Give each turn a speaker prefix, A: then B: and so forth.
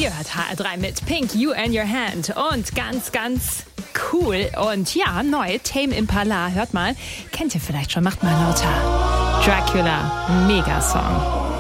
A: Ihr hört HR3 mit Pink, You and Your Hand. Und ganz, ganz cool. Und ja, neu, Tame Impala. Hört mal. Kennt ihr vielleicht schon. Macht mal lauter. Dracula. Mega Song.